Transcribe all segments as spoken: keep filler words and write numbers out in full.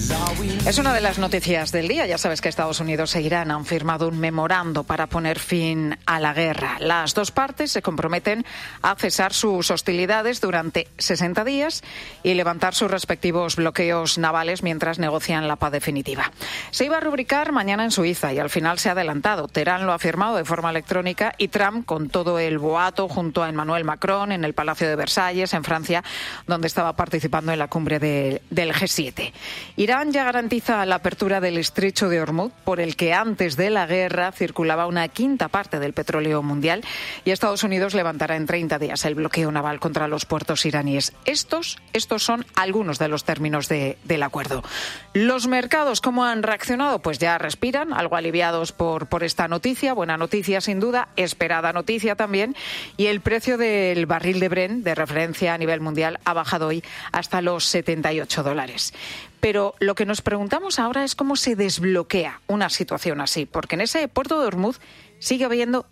Es una de las noticias del día. Ya sabes que Estados Unidos e Irán han firmado un memorando para poner fin a la guerra. Las dos partes se comprometen a cesar sus hostilidades durante sesenta días y levantar sus respectivos bloqueos navales mientras negocian la paz definitiva. Se iba a rubricar mañana en Suiza y al final se ha adelantado. Teherán lo ha firmado de forma electrónica y Trump, con todo el boato, junto a Emmanuel Macron en el Palacio de Versalles, en Francia, donde estaba participando en la cumbre de, del G siete. Irán ya garantiza la apertura del estrecho de Hormuz, por el que antes de la guerra circulaba una quinta parte del petróleo mundial, y Estados Unidos levantará en treinta días el bloqueo naval contra los puertos iraníes. Estos, estos son algunos de los términos de, del acuerdo. Los mercados, ¿cómo han reaccionado? Pues ya respiran, algo aliviados por, por esta noticia. Buena noticia, sin duda, esperada noticia también. Y el precio del barril de Brent, de referencia a nivel mundial, ha bajado hoy hasta los setenta y ocho dólares. Pero lo que nos preguntamos ahora es cómo se desbloquea una situación así, porque en ese puerto de Hormuz sigue habiendo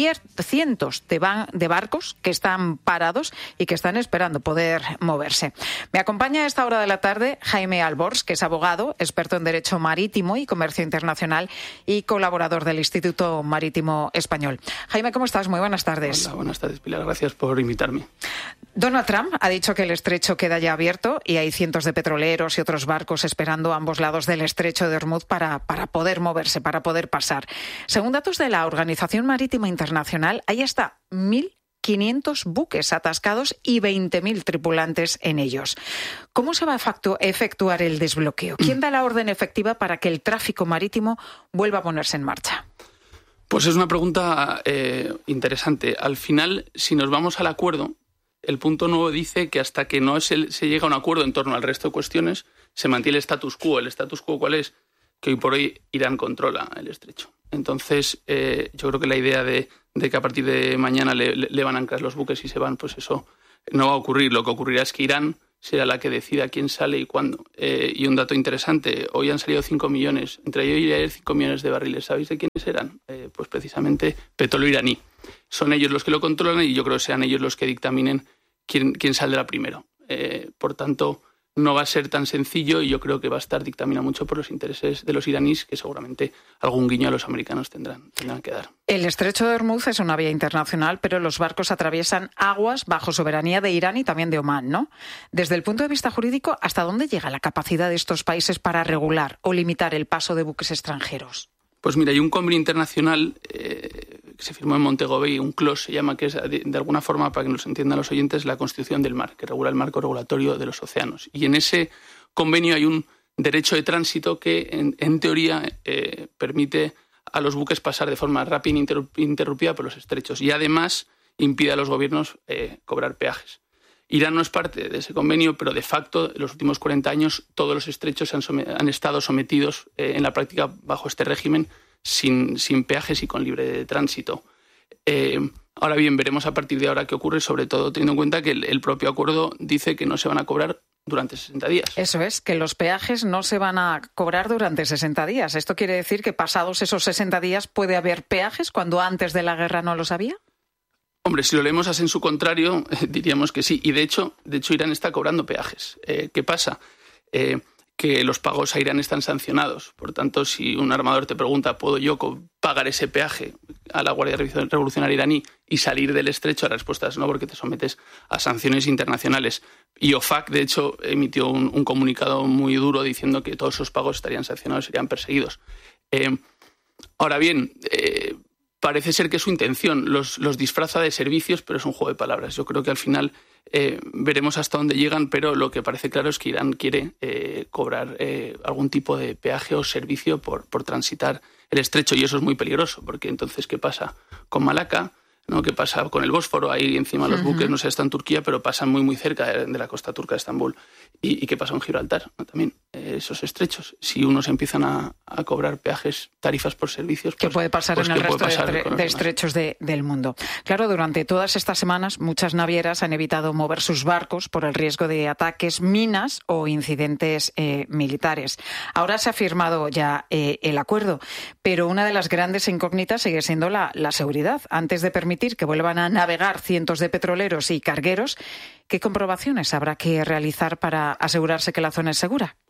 cientos de, ban- de barcos que están parados y que están esperando poder moverse. Me acompaña a esta hora de la tarde Jaime Albors, que es abogado, experto en Derecho Marítimo y Comercio Internacional y colaborador del Instituto Marítimo Español. Jaime, ¿cómo estás? Muy buenas tardes. Hola, buenas tardes, Pilar. Gracias por invitarme. Donald Trump ha dicho que el estrecho queda ya abierto y hay cientos de petroleros y otros barcos esperando a ambos lados del estrecho de Hormuz para, para poder moverse, para poder pasar. Según datos de la Organización Marítima Internacional, hay hasta mil quinientos buques atascados y veinte mil tripulantes en ellos. ¿Cómo se va a efectuar el desbloqueo? ¿Quién da la orden efectiva para que el tráfico marítimo vuelva a ponerse en marcha? Pues es una pregunta eh, interesante. Al final, si nos vamos al acuerdo, el punto nuevo dice que hasta que no se, se llega a un acuerdo en torno al resto de cuestiones, se mantiene el status quo. ¿El status quo cuál es? Que hoy por hoy Irán controla el estrecho. Entonces, eh, yo creo que la idea de, de que a partir de mañana le, le, le van a anclar los buques y se van, pues eso no va a ocurrir. Lo que ocurrirá es que Irán será la que decida quién sale y cuándo. Eh, y un dato interesante, hoy han salido cinco millones, entre hoy y ayer cinco millones de barriles. ¿Sabéis de quiénes eran? Eh, pues precisamente petróleo iraní. Son ellos los que lo controlan y yo creo que sean ellos los que dictaminen quién, quién saldrá primero. Eh, por tanto, no va a ser tan sencillo y yo creo que va a estar dictaminado mucho por los intereses de los iraníes, que seguramente algún guiño a los americanos tendrán, tendrán que dar. El estrecho de Hormuz es una vía internacional, pero los barcos atraviesan aguas bajo soberanía de Irán y también de Omán, ¿no? Desde el punto de vista jurídico, ¿hasta dónde llega la capacidad de estos países para regular o limitar el paso de buques extranjeros? Pues mira, hay un convenio internacional eh, que se firmó en Montego Bay, un C L O S se llama, que es de, de alguna forma, para que nos entiendan los oyentes, la Constitución del Mar, que regula el marco regulatorio de los océanos. Y en ese convenio hay un derecho de tránsito que, en, en teoría, eh, permite a los buques pasar de forma rápida e ininterrumpida por los estrechos y, además, impide a los gobiernos eh, cobrar peajes. Irán no es parte de ese convenio, pero de facto, en los últimos cuarenta años, todos los estrechos han, han estado sometidos eh, en la práctica bajo este régimen sin, sin peajes y con libre tránsito. Eh, ahora bien, veremos a partir de ahora qué ocurre, sobre todo teniendo en cuenta que el, el propio acuerdo dice que no se van a cobrar durante sesenta días. Eso es, que los peajes no se van a cobrar durante sesenta días. ¿Esto quiere decir que pasados esos sesenta días puede haber peajes cuando antes de la guerra no los había? Hombre, si lo leemos así en su contrario, eh, diríamos que sí. Y de hecho, de hecho Irán está cobrando peajes. Eh, ¿Qué pasa? Eh, que los pagos a Irán están sancionados. Por tanto, si un armador te pregunta, ¿puedo yo pagar ese peaje a la Guardia Revolucionaria iraní y salir del estrecho? La respuesta es no, porque te sometes a sanciones internacionales. Y OFAC, de hecho, emitió un, un comunicado muy duro diciendo que todos esos pagos estarían sancionados, serían perseguidos. Eh, ahora bien, eh, parece ser que es su intención. Los, los disfraza de servicios, pero es un juego de palabras. Yo creo que al final eh, veremos hasta dónde llegan, pero lo que parece claro es que Irán quiere eh, cobrar eh, algún tipo de peaje o servicio por, por transitar el estrecho, y eso es muy peligroso, porque entonces, ¿qué pasa con Malaca? ¿No? ¿Qué pasa con el Bósforo? Ahí encima los buques, uh-huh. no sé, está en Turquía, pero pasan muy muy cerca de, de la costa turca de Estambul. ¿Y, y qué pasa con Gibraltar? ¿No? También eh, esos estrechos. Si unos empiezan a, a cobrar peajes, tarifas por servicios... ¿Qué pues, puede pasar pues, en el resto puede pasar de, de estrechos de, del mundo? Claro, durante todas estas semanas muchas navieras han evitado mover sus barcos por el riesgo de ataques, minas o incidentes eh, militares. Ahora se ha firmado ya eh, el acuerdo, pero una de las grandes incógnitas sigue siendo la, la seguridad. Antes de permitir que vuelvan a navegar cientos de petroleros y cargueros, ¿qué comprobaciones habrá que realizar para asegurarse que la zona es segura?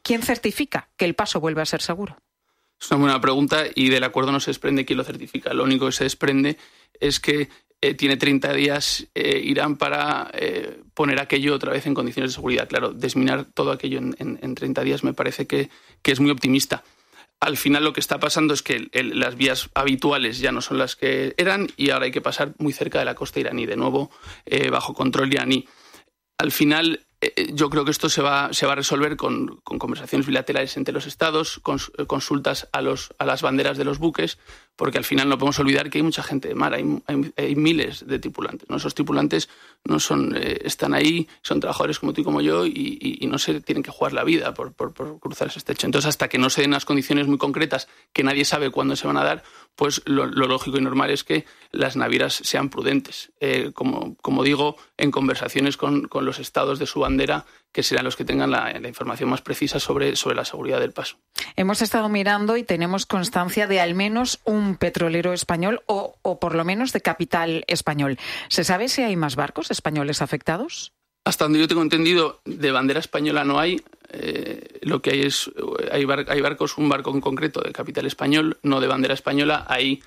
¿Quién certifica que el paso vuelve a ser seguro? Es una buena pregunta y del acuerdo no se desprende quién lo certifica. Lo único que se desprende es que eh, tiene treinta días eh, Irán para eh, poner aquello otra vez en condiciones de seguridad. Claro, desminar todo aquello en, en, en treinta días me parece que, que es muy optimista. Al final lo que está pasando es que el, el, las vías habituales ya no son las que eran y ahora hay que pasar muy cerca de la costa iraní, de nuevo eh, bajo control iraní. Al final eh, yo creo que esto se va, se va a resolver con, con conversaciones bilaterales entre los estados, cons, consultas a, los, a las banderas de los buques, porque al final no podemos olvidar que hay mucha gente de mar, hay, hay, hay miles de tripulantes, ¿no? Esos tripulantes no son, eh, están ahí, son trabajadores como tú y como yo y, y, y no se tienen que jugar la vida por, por, por cruzar ese estrecho. Entonces, hasta que no se den las condiciones muy concretas que nadie sabe cuándo se van a dar, pues lo, lo lógico y normal es que las navieras sean prudentes. Eh, como, como digo, en conversaciones con, con los estados de su bandera, que serán los que tengan la, la información más precisa sobre, sobre la seguridad del paso. Hemos estado mirando y tenemos constancia de al menos un petrolero español o, o por lo menos de capital español. ¿Se sabe si hay más barcos españoles afectados? Hasta donde yo tengo entendido, de bandera española no hay. Eh, lo que hay es hay, bar, hay barcos, un barco en concreto de capital español, no de bandera española. Ahí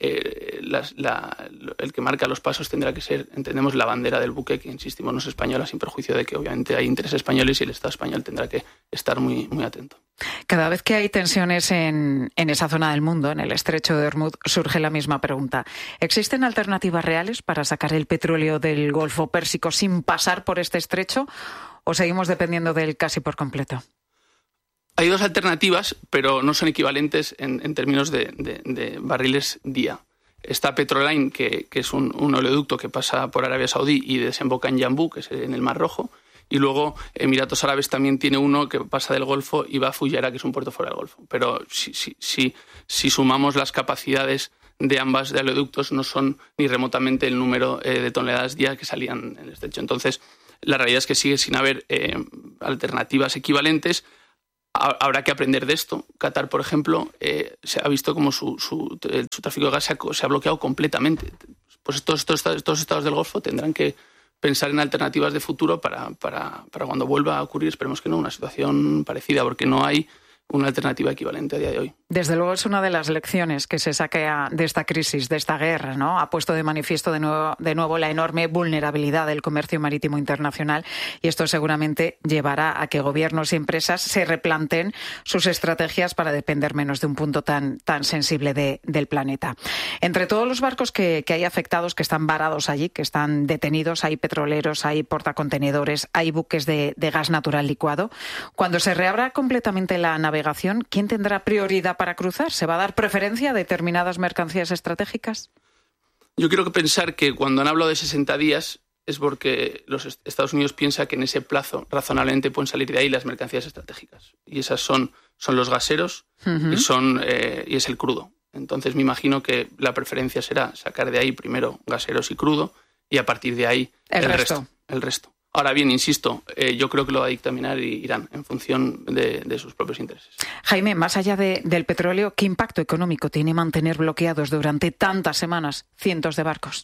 eh, las, la, el que marca los pasos tendrá que ser, entendemos, la bandera del buque, que insistimos no es española, sin perjuicio de que obviamente hay intereses españoles y el Estado español tendrá que estar muy, muy atento. Cada vez que hay tensiones en, en esa zona del mundo, en el estrecho de Hormuz, surge la misma pregunta. ¿Existen alternativas reales para sacar el petróleo del Golfo Pérsico sin pasar por este estrecho o seguimos dependiendo de él casi por completo? Hay dos alternativas, pero no son equivalentes en, en términos de, de, de barriles día. Está Petroline, que, que es un, un oleoducto que pasa por Arabia Saudí y desemboca en Yambú, que es en el Mar Rojo. Y luego Emiratos Árabes también tiene uno que pasa del Golfo y va a Fujairah, que es un puerto fuera del Golfo. Pero si, si, si, si sumamos las capacidades de ambas de oleoductos, no son ni remotamente el número eh, de toneladas día que salían en el estrecho. Entonces, la realidad es que sigue sin haber eh, alternativas equivalentes. Habrá que aprender de esto. Qatar, por ejemplo, eh, se ha visto como su, su, su tráfico de gas se ha, se ha bloqueado completamente. Pues todos estos estos estados del Golfo tendrán que pensar en alternativas de futuro para, para, para cuando vuelva a ocurrir, esperemos que no, una situación parecida, porque no hay una alternativa equivalente a día de hoy. Desde luego es una de las lecciones que se saca de esta crisis, de esta guerra, ¿no? Ha puesto de manifiesto de nuevo, de nuevo la enorme vulnerabilidad del comercio marítimo internacional y esto seguramente llevará a que gobiernos y empresas se replanteen sus estrategias para depender menos de un punto tan, tan sensible de, del planeta. Entre todos los barcos que, que hay afectados, que están varados allí, que están detenidos, hay petroleros, hay portacontenedores, hay buques de, de gas natural licuado. Cuando se reabra completamente la navegación, ¿quién tendrá prioridad para cruzar? ¿Se va a dar preferencia a determinadas mercancías estratégicas? Yo quiero que pensar que cuando han hablado de sesenta días es porque los Estados Unidos piensa que en ese plazo razonablemente pueden salir de ahí las mercancías estratégicas. Y esas son, son los gaseros uh-huh. y, son, eh, y es el crudo. Entonces me imagino que la preferencia será sacar de ahí primero gaseros y crudo y a partir de ahí el, el resto. resto. El resto. Ahora bien, insisto, eh, yo creo que lo va a dictaminar Irán en función de, de sus propios intereses. Jaime, más allá de, del petróleo, ¿qué impacto económico tiene mantener bloqueados durante tantas semanas cientos de barcos?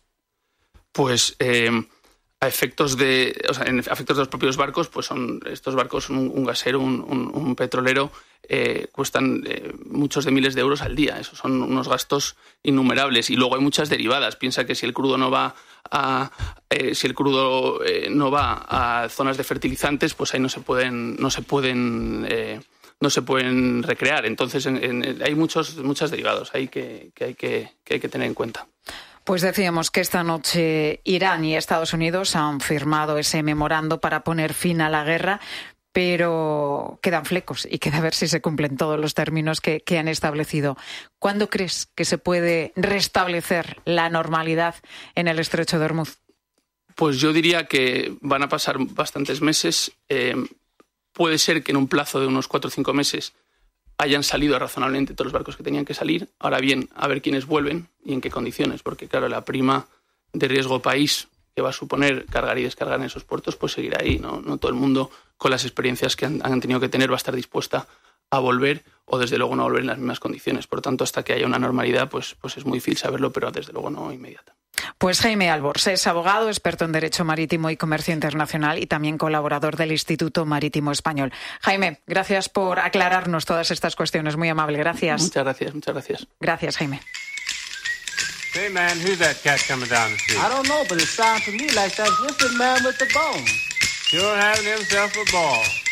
Pues eh, a efectos de, o sea, en efectos de los propios barcos, pues son estos barcos, un, un gasero, un, un, un petrolero, eh, cuestan eh, muchos de miles de euros al día. Esos son unos gastos innumerables. Y luego hay muchas derivadas. Piensa que si el crudo no va a, eh, si el crudo eh, no va a zonas de fertilizantes, pues ahí no se pueden, no se pueden, eh, no se pueden recrear. Entonces en, en, hay muchos, muchos derivados ahí que, que hay que, que hay que tener en cuenta. Pues decíamos que esta noche Irán y Estados Unidos han firmado ese memorando para poner fin a la guerra, pero quedan flecos y queda ver si se cumplen todos los términos que, que han establecido. ¿Cuándo crees que se puede restablecer la normalidad en el estrecho de Hormuz? Pues yo diría que van a pasar bastantes meses. Eh, puede ser que en un plazo de unos cuatro o cinco meses hayan salido razonablemente todos los barcos que tenían que salir. Ahora bien, a ver quiénes vuelven y en qué condiciones, porque claro, la prima de riesgo país que va a suponer cargar y descargar en esos puertos, pues seguirá ahí, ¿no? No todo el mundo, con las experiencias que han, han tenido que tener, va a estar dispuesta a volver o desde luego no volver en las mismas condiciones. Por lo tanto, hasta que haya una normalidad, pues, pues es muy difícil saberlo, pero desde luego no inmediata. Pues Jaime Albors es abogado, experto en Derecho Marítimo y Comercio Internacional y también colaborador del Instituto Marítimo Español. Jaime, gracias por aclararnos todas estas cuestiones. Muy amable, gracias. Muchas gracias, muchas gracias. Gracias, Jaime. Hey, man, who's that cat coming down the street? I don't know, but it sounds to me like that Griffin man with the bone. Sure having himself a ball.